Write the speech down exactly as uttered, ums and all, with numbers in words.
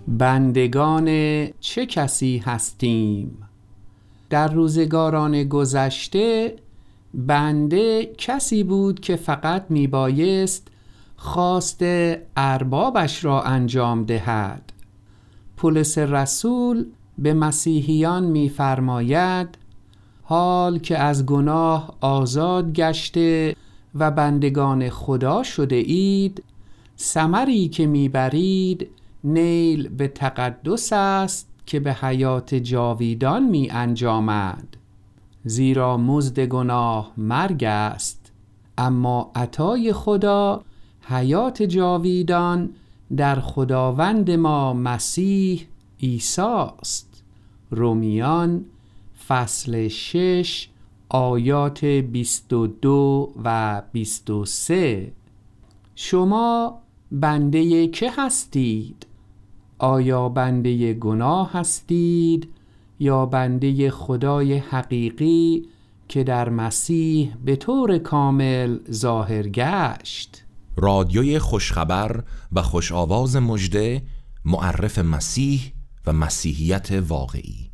بندگان چه کسی هستیم؟ در روزگاران گذشته بنده کسی بود که فقط میبایست خواست اربابش را انجام دهد. پولس رسول به مسیحیان می‌فرماید حال که از گناه آزاد گشته و بندگان خدا شده اید، ثمری که میبرید نیل به تقدس است که به حیات جاویدان می انجامد. زیرا مزد گناه مرگ است، اما عطای خدا حیات جاویدان در خداوند ما مسیح عیسی است. رومیان فصل شش آیات بیست و دو و بیست و سه. شما بنده که هستید؟ آیا بنده گناه هستید یا بنده خدای حقیقی که در مسیح به طور کامل ظاهر گشت؟ رادیوی خوشخبر و خوش آواز مژده، معرف مسیح و مسیحیت واقعی.